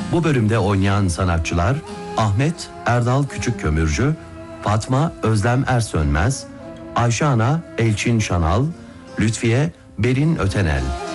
Bu bölümde oynayan sanatçılar Ahmet Erdal Küçükkömürcü, Fatma Özlem Ersönmez, Ayşe Ana Elçin Şanal, Lütfiye Berin Ötenel.